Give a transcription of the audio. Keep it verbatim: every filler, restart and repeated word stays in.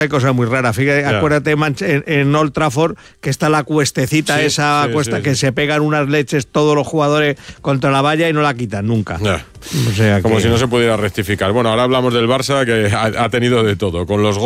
Hay cosas muy raras. Fíjate, Ya. acuérdate en, en Old Trafford que está la cuestecita Sí, esa sí, cuesta sí, que sí. se pegan unas leches todos los jugadores contra la valla y no la quitan nunca. Ya. O sea Como que... si no se pudiera rectificar. Bueno, ahora hablamos del Barça, que ha, ha tenido de todo. Con los